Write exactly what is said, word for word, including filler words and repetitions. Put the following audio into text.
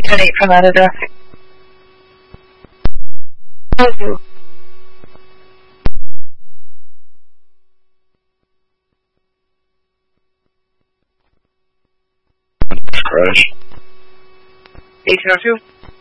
Donate from that address. Thank you. Crash. eighteen oh two.